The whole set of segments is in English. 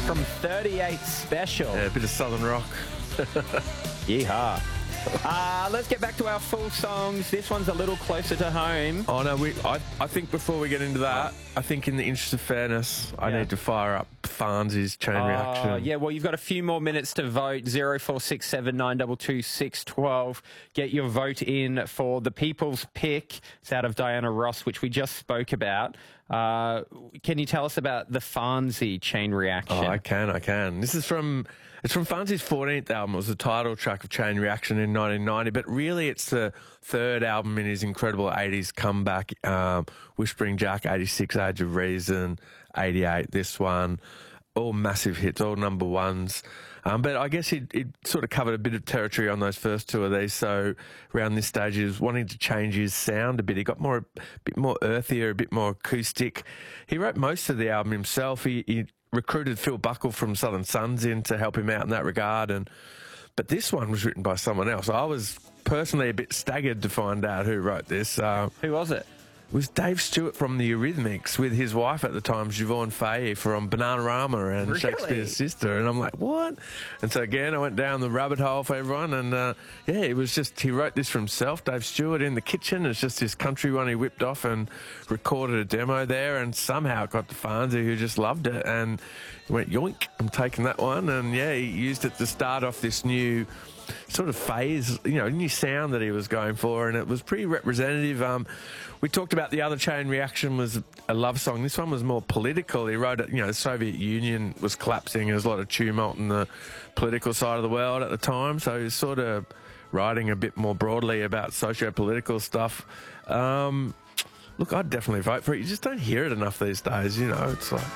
from 38 Special. Yeah, a bit of southern rock. Yeehaw. Let's get back to our full songs. This one's a little closer to home. Oh, no, I think before we get into that, I think in the interest of fairness, I need to fire up Farnsy's Chain Reaction. Yeah, well, you've got a few more minutes to vote. 0467 922 612. Get your vote in for the People's Pick. It's out of Diana Ross, which we just spoke about. Can you tell us about the Farnsy Chain Reaction? Oh, I can. It's from Farnsy's 14th album. It was the title track of Chain Reaction in 1990, but really it's the third album in his incredible 80s comeback. Whispering Jack, 86, Age of Reason, 88, this one. All massive hits, all number ones. But I guess he'd sort of covered a bit of territory on those first two of these, so around this stage he was wanting to change his sound a bit. He got a bit more earthier, a bit more acoustic. He wrote most of the album himself. He recruited Phil Buckle from Southern Sons in to help him out in that regard. But this one was written by someone else. I was personally a bit staggered to find out who wrote this. Who was it? It was Dave Stewart from the Eurythmics with his wife at the time, Siobhan Fahey, from Bananarama and Really? Shakespeare's Sister. And I'm like, what? And so again, I went down the rabbit hole for everyone. And it was just, he wrote this for himself, Dave Stewart, in the kitchen. It's just this country one he whipped off and recorded a demo there. And somehow it got to Farnsy, who just loved it. And he went, yoink, I'm taking that one. And yeah, he used it to start off this new sort of phase, new sound that he was going for, and it was pretty representative. We talked about the other Chain Reaction was a love song. This one was more political. He wrote it, the Soviet Union was collapsing. There was a lot of tumult in the political side of the world at the time, so he was sort of writing a bit more broadly about socio-political stuff. Look, I'd definitely vote for it. You just don't hear it enough these days, it's like...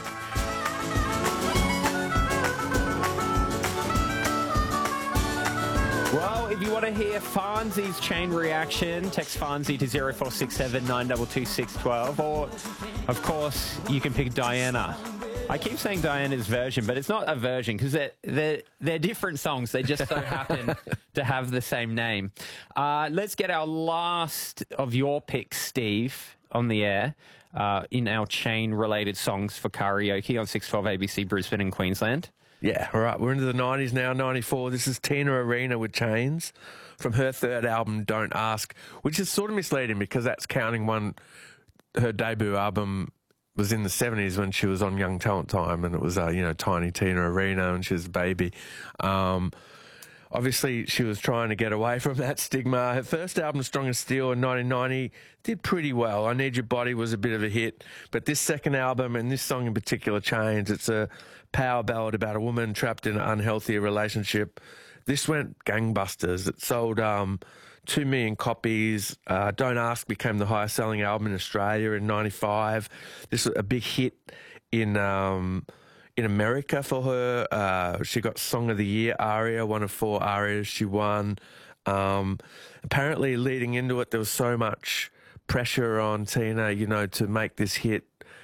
Well, if you want to hear Farnsy's Chain Reaction, text Farnsy to 0467 922 612. Or, of course, you can pick Diana. I keep saying Diana's version, but it's not a version because they're different songs. They just so happen to have the same name. Let's get our last of your picks, Steve, on the air in our chain-related songs for karaoke on 612 ABC Brisbane and Queensland. Yeah, all right, we're into the 90s now, 94. This is Tina Arena with Chains from her third album, Don't Ask, which is sort of misleading because that's counting her debut album was in the 70s when she was on Young Talent Time, and it was, Tiny Tina Arena, and she was a baby. Obviously, she was trying to get away from that stigma. Her first album, Strong as Steel, in 1990, did pretty well. I Need Your Body was a bit of a hit. But this second album, and this song in particular, Chains, it's a power ballad about a woman trapped in an unhealthy relationship. This went gangbusters. It sold 2 million copies. Don't Ask became the highest selling album in Australia in 95. This was a big hit in America for her. She got Song of the Year aria, one of 4 arias she won. Apparently leading into it, there was so much pressure on Tina, to make this hit